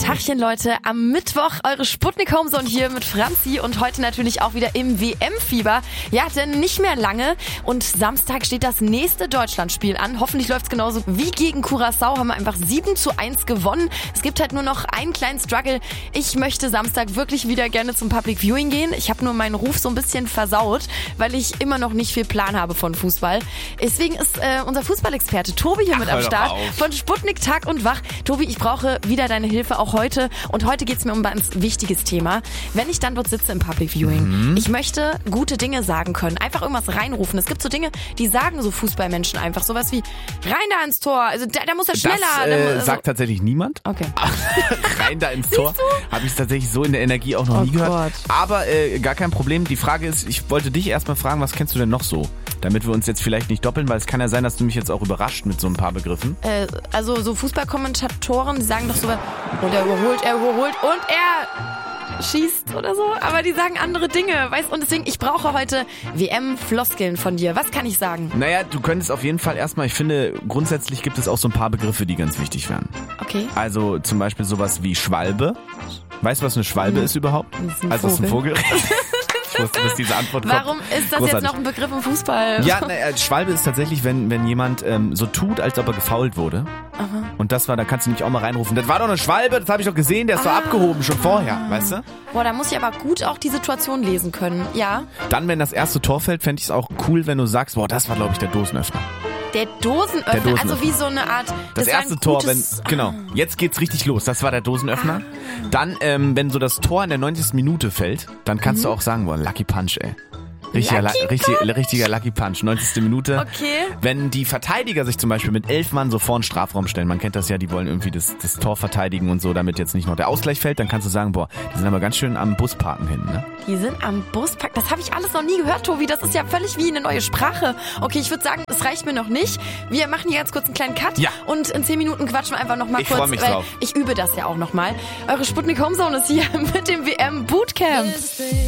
Tachchen, Leute, am Mittwoch eure Sputnik Homezone hier mit Franzi und heute natürlich auch wieder im WM-Fieber. Ja, denn nicht mehr lange und Samstag steht das nächste Deutschlandspiel an. Hoffentlich läuft's genauso wie gegen Curaçao, haben wir einfach 7:1 gewonnen. Es gibt halt nur noch einen kleinen Struggle. Ich möchte Samstag wirklich wieder gerne zum Public Viewing gehen. Ich habe nur meinen Ruf so ein bisschen versaut, weil ich immer noch nicht viel Plan habe von Fußball. Deswegen ist unser Fußballexperte Tobi hier mit am Start von Sputnik Tag und Wach. Tobi, ich brauche wieder deine Hilfe, auch heute. Und heute geht's mir um ein ganz wichtiges Thema. Wenn ich dann dort sitze im Public Viewing, ich möchte gute Dinge sagen können. Einfach irgendwas reinrufen. Es gibt so Dinge, die sagen so Fußballmenschen einfach. Sowas wie, rein da ins Tor. Also da muss er schneller. Das sagt tatsächlich niemand. Okay. Rein da ins Tor. Habe ich tatsächlich so in der Energie auch noch nie gehört. Gott. Aber gar kein Problem. Die Frage ist, ich wollte dich erstmal fragen, was kennst du denn noch so? Damit wir uns jetzt vielleicht nicht doppeln, weil es kann ja sein, dass du mich jetzt auch überrascht mit so ein paar Begriffen. Also so Fußballkommentatoren, die sagen doch so, und er überholt und er schießt oder so, aber die sagen andere Dinge, weißt, und deswegen, ich brauche heute WM-Floskeln von dir. Was kann ich sagen? Naja, du könntest auf jeden Fall erstmal, ich finde, grundsätzlich gibt es auch so ein paar Begriffe, die ganz wichtig wären. Okay. Also zum Beispiel sowas wie Schwalbe. Weißt du, was eine Schwalbe ist überhaupt? Das ist ein Vogel. Ich wusste, dass diese Antwort kommt. Warum ist das jetzt noch ein Begriff im Fußball? Ja, Schwalbe ist tatsächlich, wenn jemand so tut, als ob er gefoult wurde. Aha. Und das war, da kannst du nicht auch mal reinrufen. Das war doch eine Schwalbe, das habe ich doch gesehen, der ist doch abgehoben, schon vorher, weißt du? Boah, da muss ich aber gut auch die Situation lesen können, ja. Dann, wenn das erste Tor fällt, fände ich es auch cool, wenn du sagst, boah, das war, glaube ich, der Dosenöffner. Der Dosenöffner, also wie so eine Art... Das erste Tor, genau, jetzt geht's richtig los, das war der Dosenöffner. Dann, wenn so das Tor in der 90. Minute fällt, dann kannst du auch sagen, boah, Lucky Punch, ey. Richtiger Lucky Punch, 90. Minute. Okay. Wenn die Verteidiger sich zum Beispiel mit 11 Mann so vor den Strafraum stellen, man kennt das ja, die wollen irgendwie das Tor verteidigen und so, damit jetzt nicht noch der Ausgleich fällt, dann kannst du sagen, boah, die sind aber ganz schön am Busparken hin, ne? Die sind am Busparken, das habe ich alles noch nie gehört, Tobi, das ist ja völlig wie eine neue Sprache. Okay, ich würde sagen, es reicht mir noch nicht. Wir machen hier ganz kurz einen kleinen Cut und in 10 Minuten quatschen wir einfach noch mal kurz. Ich freue mich drauf. Ich übe das ja auch noch mal. Eure Sputnik Homezone ist hier mit dem WM Bootcamp.